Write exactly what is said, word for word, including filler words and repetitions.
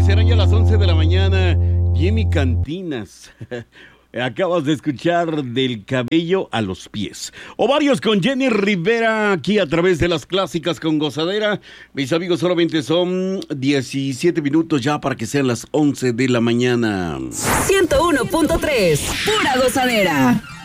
serán ya las once de la mañana. Jimmy Cantinas. Acabas de escuchar Del cabello a los pies. Ovarios con Jenny Rivera aquí a través de las clásicas con gozadera. Mis amigos, solamente son diecisiete minutos ya para que sean las once de la mañana. ciento uno punto tres, pura gozadera.